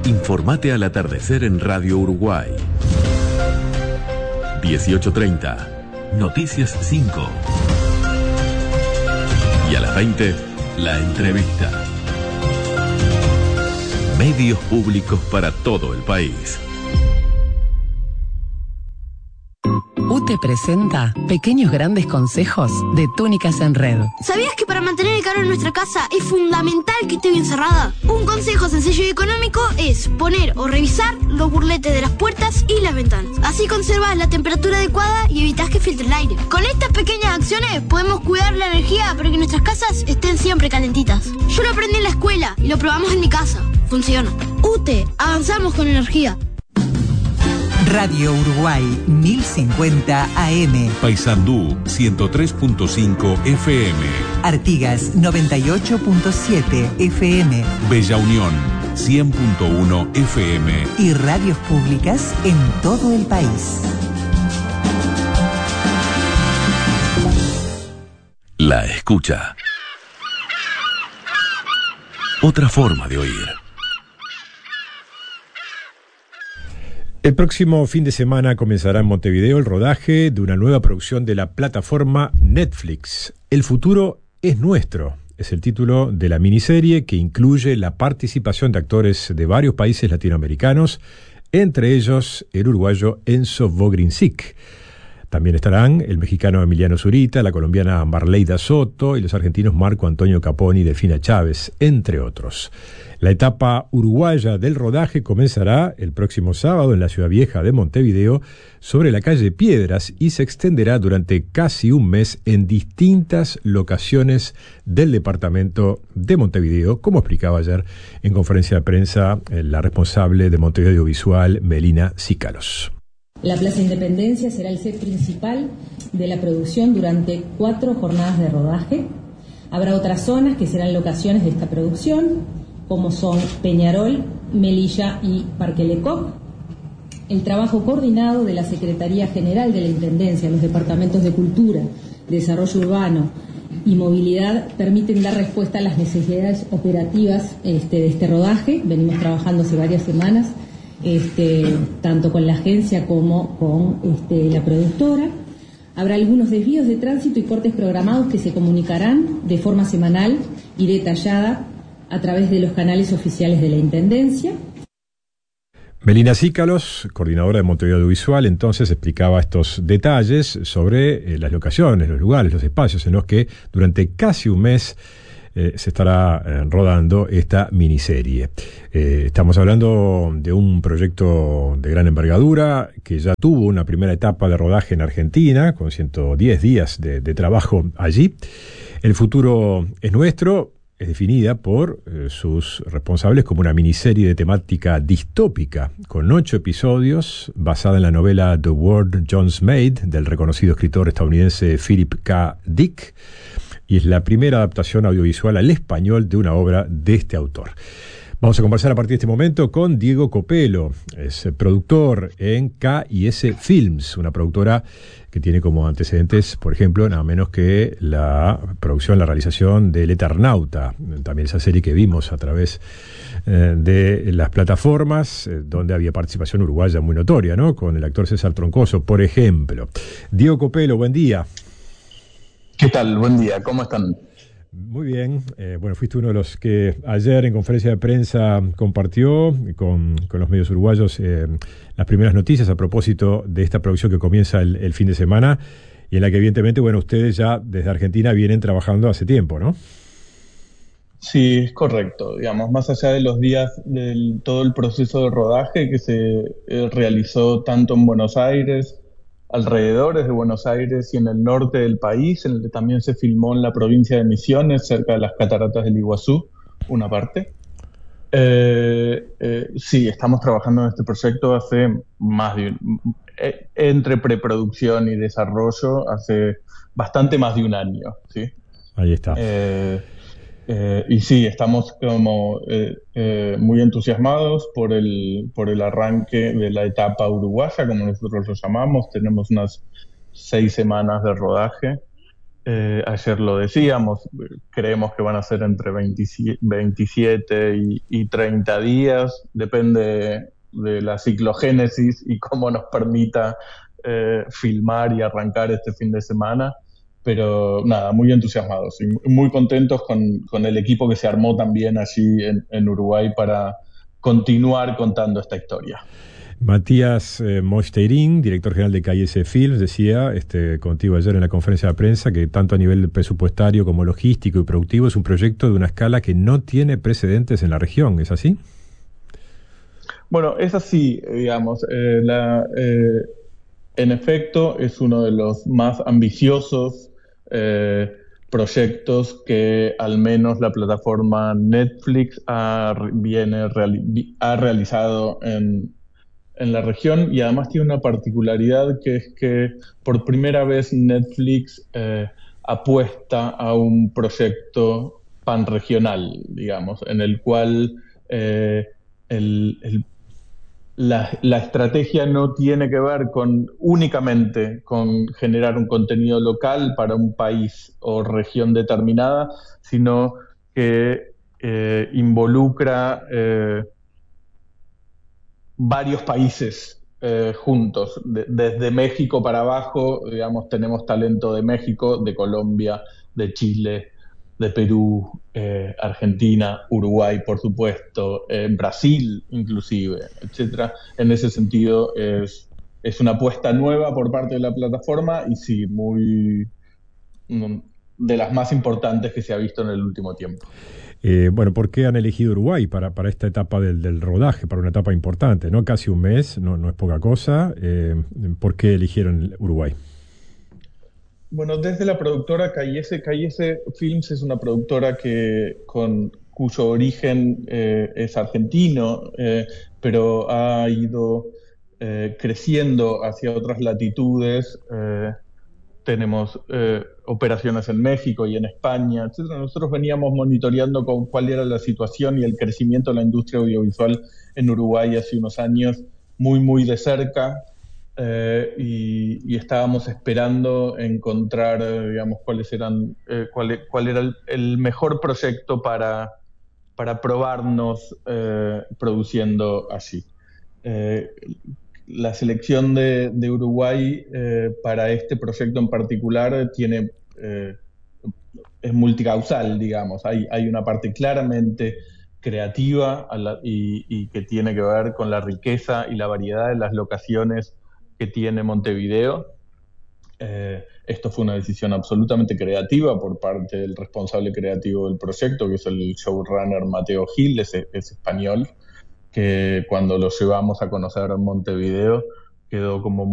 Informate al atardecer en Radio Uruguay. 18:30, Noticias 5. Y a las 20, La Entrevista. Medios públicos para todo el país. UTE presenta Pequeños Grandes Consejos de Túnicas en Red. ¿Sabías que para mantener el calor en nuestra casa es fundamental que esté bien cerrada? Un consejo sencillo y económico es poner o revisar los burletes de las puertas y las ventanas. Así conservas la temperatura adecuada y evitas que filtre el aire. Con estas pequeñas acciones podemos cuidar la energía para que nuestras casas estén siempre calentitas. Yo lo aprendí en la escuela y lo probamos en mi casa. Funciona. UTE, avanzamos con energía. Radio Uruguay 1050 AM. Paysandú 103.5 FM. Artigas 98.7 FM. Bella Unión 100.1 FM. Y radios públicas en todo el país. La escucha. Otra forma de oír. El próximo fin de semana comenzará en Montevideo el rodaje de una nueva producción de la plataforma Netflix. El futuro es nuestro. Es el título de la miniserie que incluye la participación de actores de varios países latinoamericanos, entre ellos el uruguayo Enzo Vogrinsic. También estarán el mexicano Emiliano Zurita, la colombiana Marleida Soto y los argentinos Marco Antonio Caponi y Delfina Chávez, entre otros. La etapa uruguaya del rodaje comenzará el próximo sábado en la Ciudad Vieja de Montevideo, sobre la calle Piedras, y se extenderá durante casi un mes en distintas locaciones del departamento de Montevideo, como explicaba ayer en conferencia de prensa la responsable de Montevideo Audiovisual, Melina Cícalos. La Plaza Independencia será el set principal de la producción durante 4 jornadas de rodaje. Habrá otras zonas que serán locaciones de esta producción, como son Peñarol, Melilla y Parque Lecoq. El trabajo coordinado de la Secretaría General de la Intendencia, los departamentos de Cultura, Desarrollo Urbano y Movilidad permiten dar respuesta a las necesidades operativas de este rodaje. Venimos trabajando hace varias semanas, tanto con la agencia como con la productora. Habrá algunos desvíos de tránsito y cortes programados que se comunicarán de forma semanal y detallada a través de los canales oficiales de la Intendencia. Melina Cícalos, coordinadora de Montevideo Audiovisual, entonces explicaba estos detalles sobre las locaciones, los lugares, los espacios en los que durante casi un mes se estará rodando esta miniserie. Estamos hablando de un proyecto de gran envergadura que ya tuvo una primera etapa de rodaje en Argentina, con 110 días de trabajo allí. El futuro es nuestro. Es definida por sus responsables como una miniserie de temática distópica, con 8 episodios, basada en la novela The World Jones Made, del reconocido escritor estadounidense Philip K. Dick, y es la primera adaptación audiovisual al español de una obra de este autor. Vamos a conversar a partir de este momento con Diego Copelo, es productor en K&S Films, una productora que tiene como antecedentes, por ejemplo, nada menos que la producción, la realización de El Eternauta, también esa serie que vimos a través de las plataformas, donde había participación uruguaya muy notoria, ¿no? Con el actor César Troncoso, por ejemplo. Diego Copelo, buen día. ¿Qué tal? Buen día, ¿cómo están? Muy bien, fuiste uno de los que ayer en conferencia de prensa compartió con los medios uruguayos las primeras noticias a propósito de esta producción que comienza el fin de semana y en la que evidentemente, ustedes ya desde Argentina vienen trabajando hace tiempo, ¿no? Sí, es correcto. Digamos, más allá de los días de todo el proceso de rodaje que se realizó tanto en Buenos Aires, alrededores de Buenos Aires y en el norte del país, en el que también se filmó en la provincia de Misiones, cerca de las cataratas del Iguazú, una parte. Sí, estamos trabajando en este proyecto hace más de entre preproducción y desarrollo, hace bastante más de un año, ¿sí? Ahí está. Y sí, estamos como muy entusiasmados por el arranque de la etapa uruguaya, como nosotros lo llamamos. Tenemos unas 6 semanas de rodaje ayer lo decíamos, creemos que van a ser entre 27 y 30 días, depende de la ciclogénesis y cómo nos permita filmar y arrancar este fin de semana. Pero nada, muy entusiasmados y muy contentos con el equipo que se armó también allí en Uruguay para continuar contando esta historia. Matías Mosterin, director general de KS Films, decía contigo ayer en la conferencia de prensa que tanto a nivel presupuestario como logístico y productivo es un proyecto de una escala que no tiene precedentes en la región, ¿es así? Bueno, es así, digamos. En efecto, es uno de los más ambiciosos proyectos que al menos la plataforma Netflix ha realizado en la región, y además tiene una particularidad que es que por primera vez Netflix apuesta a un proyecto panregional, digamos, en el cual la estrategia no tiene que ver únicamente con generar un contenido local para un país o región determinada, sino que involucra varios países juntos. Desde México para abajo, digamos, tenemos talento de México, de Colombia, de Chile, de Perú, Argentina, Uruguay, por supuesto, Brasil inclusive, etcétera. En ese sentido es una apuesta nueva por parte de la plataforma y sí, de las más importantes que se ha visto en el último tiempo. Bueno, ¿por qué han elegido Uruguay para esta etapa del rodaje, para una etapa importante, ¿no? Casi un mes, no es poca cosa. ¿Por qué eligieron Uruguay? Bueno, desde la productora KS Films es una productora cuyo origen es argentino, pero ha ido creciendo hacia otras latitudes. Tenemos operaciones en México y en España, etc. Nosotros veníamos monitoreando cuál era la situación y el crecimiento de la industria audiovisual en Uruguay hace unos años muy, muy de cerca. Y estábamos esperando encontrar, digamos, cuál era el mejor proyecto para probarnos produciendo allí. La selección de Uruguay para este proyecto en particular es multicausal, digamos. Hay una parte claramente creativa y que tiene que ver con la riqueza y la variedad de las locaciones que tiene Montevideo. Esto fue una decisión absolutamente creativa por parte del responsable creativo del proyecto, que es el showrunner Mateo Gil, es español, que cuando lo llevamos a conocer en Montevideo quedó como